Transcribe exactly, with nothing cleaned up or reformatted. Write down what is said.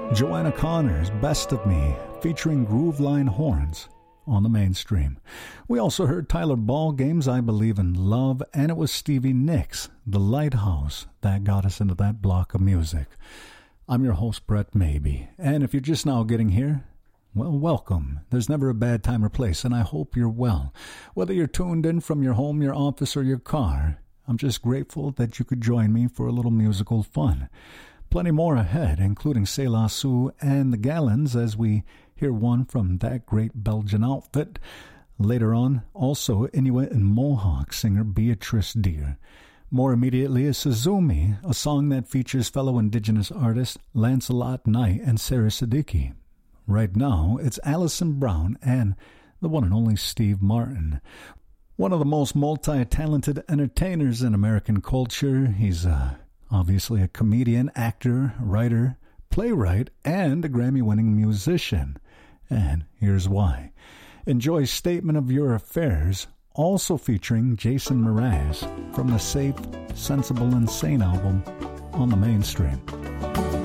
Joanna Connor's Best of Me, featuring Grooveline horns on the mainstream. We also heard Tyler Ballgame's I Believe in Love, and it was Stevie Nicks, The Lighthouse, that got us into that block of music. I'm your host, Brett Maybe, and if you're just now getting here, well, welcome. There's never a bad time or place, and I hope you're well. Whether you're tuned in from your home, your office, or your car, I'm just grateful that you could join me for a little musical fun. Plenty more ahead, including C'est La Sue and the Gallons, as we hear one from that great Belgian outfit. Later on, also Inuit and Mohawk singer Beatrice Deer. More immediately is Suzumi, a song that features fellow Indigenous artists Lancelot Knight and Sarah Siddiqui. Right now, it's Alison Brown and the one and only Steve Martin. One of the most multi-talented entertainers in American culture. He's a obviously a comedian, actor, writer, playwright, and a Grammy-winning musician. And here's why. Enjoy Statement of Your Affairs, also featuring Jason Mraz from the Safe, Sensible, and Sane album on the mainstream.